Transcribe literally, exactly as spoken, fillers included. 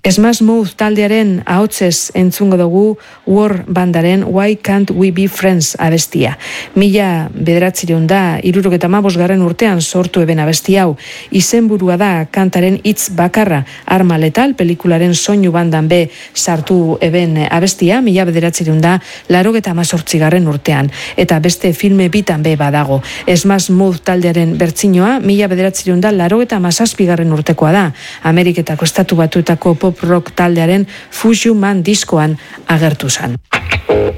Smash Mouth taldearen ahotsez entzungo dugu War bandaren Why Can't We Be Friends abestia. Mila bederatzireun da, hirurogeta hamabosgarren urtean sortu eben abesti hau. Izenburua da kantaren hitz bakarra. Arma Letal pelikularen soinu bandan be sartu eben abestia, mila bederatzireun da, larogeta hamazortzigarren urtean. Eta beste filme bitan be badago. Smash Mouth taldearen bertsinoa, mila bederatzireun da, larogeta hamazazpigarren urtekoa da. Ameriketako estatu batuetako pop rock taldearen Fusion Man diskoan agertu zen.